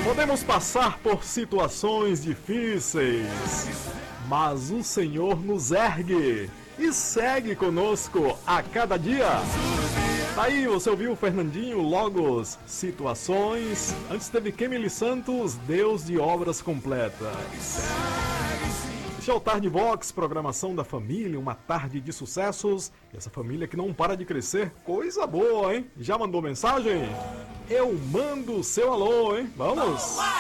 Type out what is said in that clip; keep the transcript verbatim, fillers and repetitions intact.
Podemos passar por situações difíceis, mas o Senhor nos ergue e segue conosco a cada dia. Aí você ouviu o Fernandinho Logos, Situações. Antes teve Kemily Santos, Deus de Obras Completas. Show Tarde Vox, programação da família, uma tarde de sucessos. E essa família que não para de crescer, coisa boa, hein? Já mandou mensagem? Eu mando o seu alô, hein? Vamos!